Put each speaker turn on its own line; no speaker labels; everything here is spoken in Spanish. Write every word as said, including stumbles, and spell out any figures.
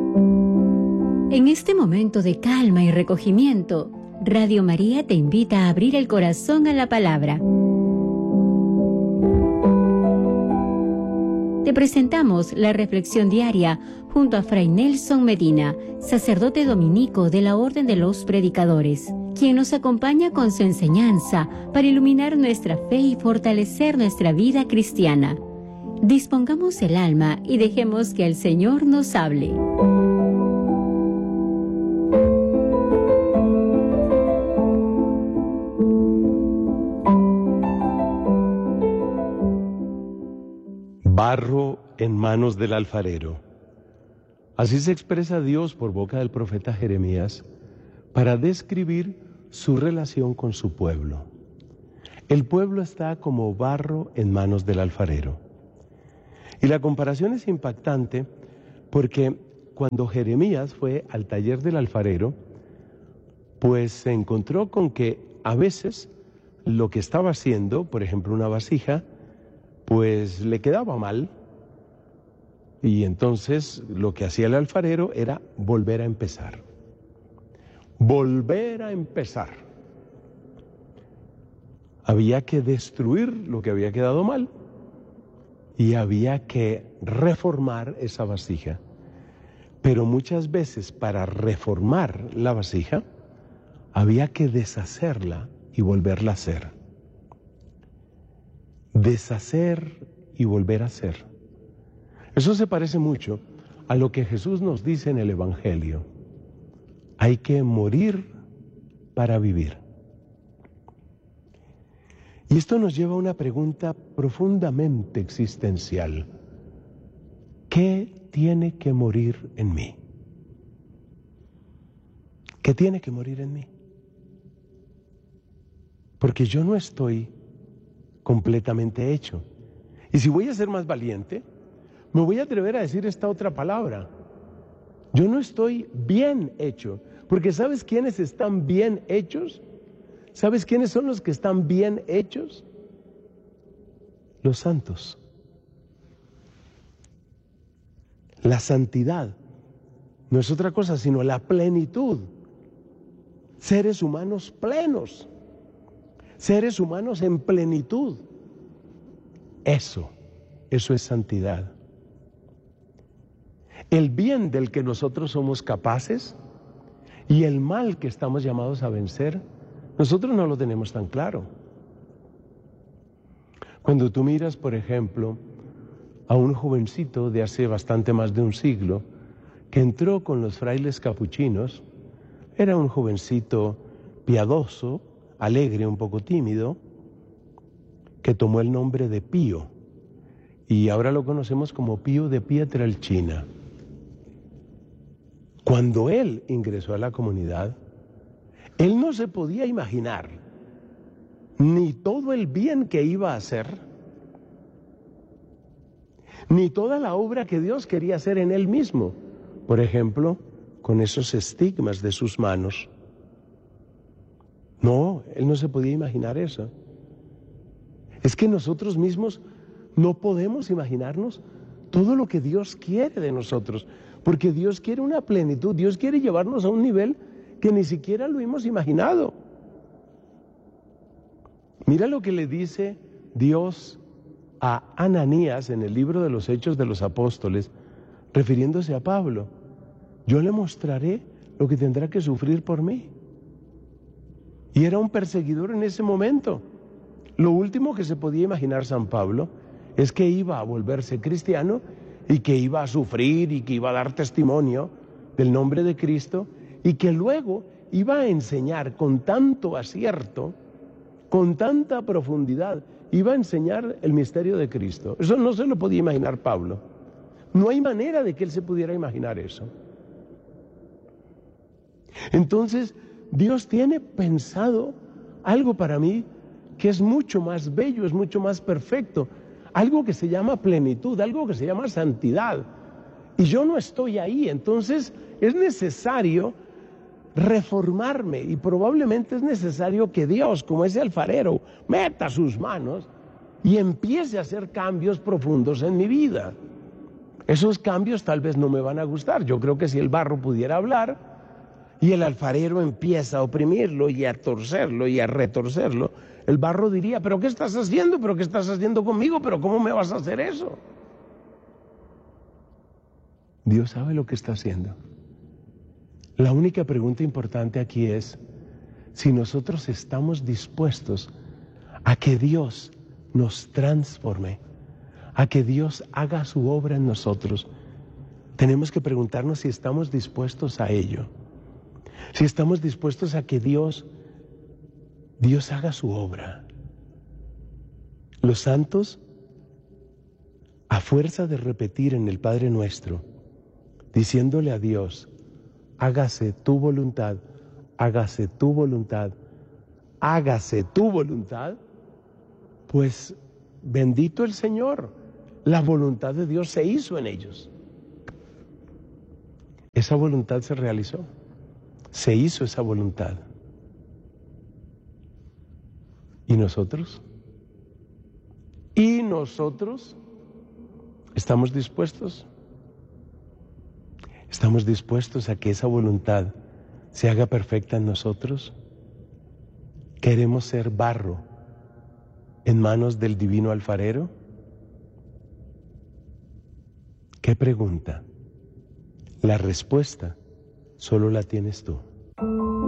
En este momento de calma y recogimiento, Radio María te invita a abrir el corazón a la palabra. Te presentamos la reflexión diaria junto a Fray Nelson Medina, sacerdote dominico de la Orden de los Predicadores, quien nos acompaña con su enseñanza para iluminar nuestra fe y fortalecer nuestra vida cristiana. Dispongamos el alma y dejemos que el Señor nos hable.
Barro en manos del alfarero. Así se expresa Dios por boca del profeta Jeremías para describir su relación con su pueblo. El pueblo está como barro en manos del alfarero. Y la comparación es impactante porque cuando Jeremías fue al taller del alfarero, pues se encontró con que a veces lo que estaba haciendo, por ejemplo una vasija, pues le quedaba mal, y entonces lo que hacía el alfarero era volver a empezar. Volver a empezar. Había que destruir lo que había quedado mal y había que reformar esa vasija. Pero muchas veces para reformar la vasija había que deshacerla y volverla a hacer. Deshacer y volver a hacer. Eso se parece mucho a lo que Jesús nos dice en el Evangelio. Hay que morir para vivir. Y esto nos lleva a una pregunta profundamente existencial. ¿Qué tiene que morir en mí? ¿Qué tiene que morir en mí? Porque yo no estoy completamente hecho. Y si voy a ser más valiente, me voy a atrever a decir esta otra palabra. Yo no estoy bien hecho, porque ¿sabes quiénes están bien hechos? ¿Sabes quiénes son los que están bien hechos? Los santos. La santidad no es otra cosa sino la plenitud. Seres humanos plenos. Seres humanos en plenitud. Eso, eso es santidad. El bien del que nosotros somos capaces y el mal que estamos llamados a vencer, nosotros no lo tenemos tan claro. Cuando tú miras, por ejemplo, a un jovencito de hace bastante más de un siglo que entró con los frailes capuchinos, era un jovencito piadoso, alegre, un poco tímido, que tomó el nombre de Pío, y ahora lo conocemos como Pío de Pietrelcina. Cuando él ingresó a la comunidad, él no se podía imaginar ni todo el bien que iba a hacer, ni toda la obra que Dios quería hacer en él mismo, por ejemplo, con esos estigmas de sus manos. No, él no se podía imaginar eso. Es que nosotros mismos no podemos imaginarnos todo lo que Dios quiere de nosotros, porque Dios quiere una plenitud, Dios quiere llevarnos a un nivel que ni siquiera lo hemos imaginado. Mira lo que le dice Dios a Ananías en el libro de los Hechos de los Apóstoles, refiriéndose a Pablo. Yo le mostraré lo que tendrá que sufrir por mí. Y era un perseguidor en ese momento. Lo último que se podía imaginar San Pablo es que iba a volverse cristiano y que iba a sufrir y que iba a dar testimonio del nombre de Cristo y que luego iba a enseñar con tanto acierto, con tanta profundidad, iba a enseñar el misterio de Cristo. Eso no se lo podía imaginar Pablo. No hay manera de que él se pudiera imaginar eso. Entonces, Dios tiene pensado algo para mí que es mucho más bello, es mucho más perfecto, algo que se llama plenitud, algo que se llama santidad. Y yo no estoy ahí, entonces es necesario reformarme y probablemente es necesario que Dios, como ese alfarero, meta sus manos y empiece a hacer cambios profundos en mi vida. Esos cambios tal vez no me van a gustar. Yo creo que si el barro pudiera hablar y el alfarero empieza a oprimirlo y a torcerlo y a retorcerlo, el barro diría, ¿pero qué estás haciendo? ¿Pero qué estás haciendo conmigo? ¿Pero cómo me vas a hacer eso? Dios sabe lo que está haciendo. La única pregunta importante aquí es si nosotros estamos dispuestos a que Dios nos transforme, a que Dios haga su obra en nosotros. Tenemos que preguntarnos si estamos dispuestos a ello, si estamos dispuestos a que Dios, Dios haga su obra. Los santos, a fuerza de repetir en el Padre Nuestro, diciéndole a Dios, hágase tu voluntad, hágase tu voluntad, hágase tu voluntad, pues bendito el Señor, la voluntad de Dios se hizo en ellos. Esa voluntad se realizó, se hizo esa voluntad. ¿Y nosotros? ¿Y nosotros? ¿Estamos dispuestos? ¿Estamos dispuestos a que esa voluntad se haga perfecta en nosotros? ¿Queremos ser barro en manos del divino alfarero? ¿Qué pregunta? La respuesta solo la tienes tú.